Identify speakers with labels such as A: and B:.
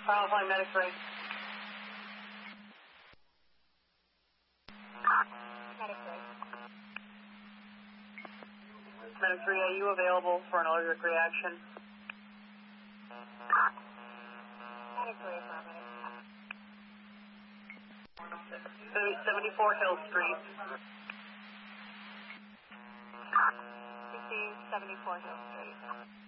A: Final flying medic 3.
B: Medic 3.
A: Medic 3, are you available for an allergic reaction?
B: Medic 3, affirmative.
A: 74 Hill Street.
B: Received 74 Hill Street.